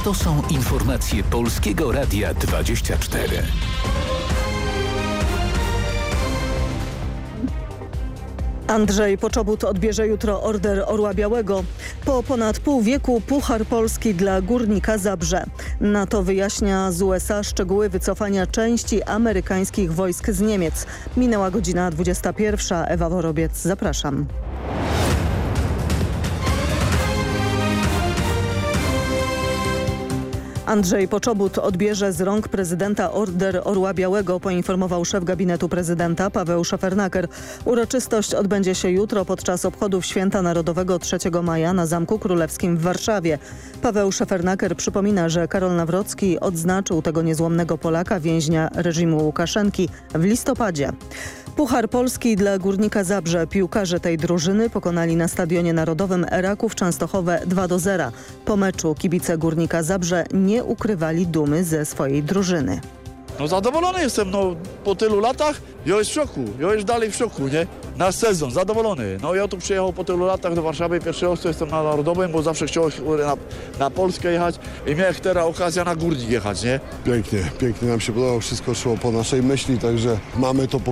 To są informacje Polskiego Radia 24. Andrzej Poczobut odbierze jutro Order Orła Białego. Po ponad pół wieku Puchar Polski dla Górnika Zabrze. NATO wyjaśnia z USA szczegóły wycofania części amerykańskich wojsk z Niemiec. Minęła godzina 21. Ewa Worobiec, zapraszam. Andrzej Poczobut odbierze z rąk prezydenta Order Orła Białego, poinformował szef gabinetu prezydenta Paweł Szefernaker. Uroczystość odbędzie się jutro podczas obchodów Święta Narodowego 3 maja na Zamku Królewskim w Warszawie. Paweł Szefernaker przypomina, że Karol Nawrocki odznaczył tego niezłomnego Polaka, więźnia reżimu Łukaszenki, w listopadzie. Puchar Polski dla Górnika Zabrze. Piłkarze tej drużyny pokonali na Stadionie Narodowym Raków Częstochowe 2-0. Po meczu kibice Górnika Zabrze nie ukrywali dumy ze swojej drużyny. No zadowolony jestem, po tylu latach, ja jest w szoku, ja jest dalej w szoku, nie? Nasz sezon, zadowolony. Ja tu przyjechał po tylu latach do Warszawy, pierwszy raz jestem na Narodowym, bo zawsze chciałem na Polskę jechać i miałem teraz okazję na Górnik jechać, nie? Pięknie nam się podobało, wszystko szło po naszej myśli, także mamy to po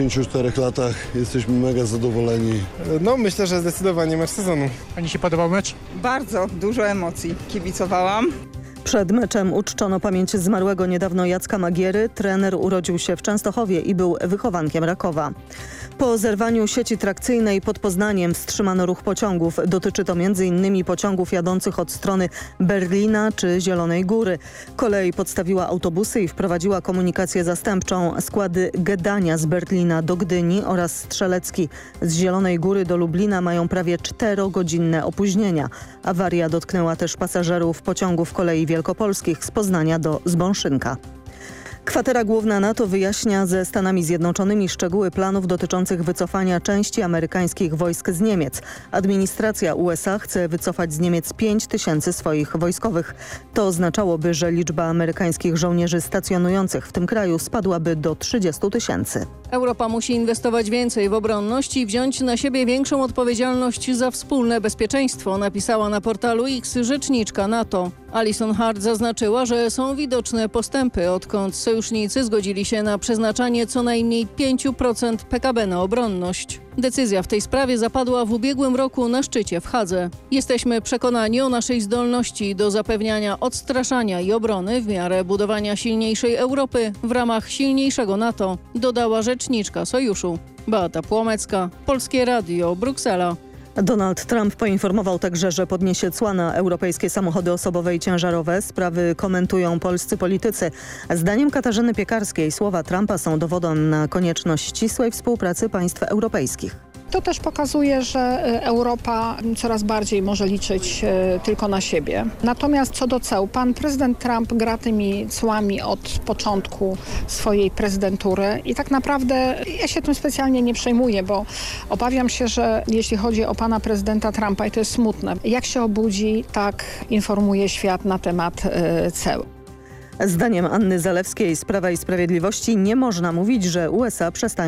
54 latach, jesteśmy mega zadowoleni. Myślę, że zdecydowanie mecz sezonu. Pani się podobał mecz? Bardzo dużo emocji, kibicowałam. Przed meczem uczczono pamięć zmarłego niedawno Jacka Magiery. Trener urodził się w Częstochowie i był wychowankiem Rakowa. Po zerwaniu sieci trakcyjnej pod Poznaniem wstrzymano ruch pociągów. Dotyczy to m.in. pociągów jadących od strony Berlina czy Zielonej Góry. Kolej podstawiła autobusy i wprowadziła komunikację zastępczą. Składy Gdania z Berlina do Gdyni oraz Strzelecki z Zielonej Góry do Lublina mają prawie 4-godzinne opóźnienia. Awaria dotknęła też pasażerów pociągów kolei wielkopolskich z Poznania do Zbąszynka. Kwatera Główna NATO wyjaśnia ze Stanami Zjednoczonymi szczegóły planów dotyczących wycofania części amerykańskich wojsk z Niemiec. Administracja USA chce wycofać z Niemiec 5 000 swoich wojskowych. To oznaczałoby, że liczba amerykańskich żołnierzy stacjonujących w tym kraju spadłaby do 30 000. Europa musi inwestować więcej w obronność i wziąć na siebie większą odpowiedzialność za wspólne bezpieczeństwo, napisała na portalu X rzeczniczka NATO. Alison Hart zaznaczyła, że są widoczne postępy, odkąd sojusznicy zgodzili się na przeznaczanie co najmniej 5% PKB na obronność. Decyzja w tej sprawie zapadła w ubiegłym roku na szczycie w Hadze. Jesteśmy przekonani o naszej zdolności do zapewniania odstraszania i obrony w miarę budowania silniejszej Europy w ramach silniejszego NATO, dodała rzeczniczka sojuszu. Beata Płomecka, Polskie Radio, Bruksela. Donald Trump poinformował także, że podniesie cła na europejskie samochody osobowe i ciężarowe. Sprawy komentują polscy politycy. Zdaniem Katarzyny Piekarskiej słowa Trumpa są dowodem na konieczność ścisłej współpracy państw europejskich. To też pokazuje, że Europa coraz bardziej może liczyć tylko na siebie. Natomiast co do ceł, pan prezydent Trump gra tymi cłami od początku swojej prezydentury i tak naprawdę ja się tym specjalnie nie przejmuję, bo obawiam się, że jeśli chodzi o pana prezydenta Trumpa, i to jest smutne, jak się obudzi, tak informuje świat na temat ceł. Zdaniem Anny Zalewskiej z Prawa i Sprawiedliwości nie można mówić, że USA przestają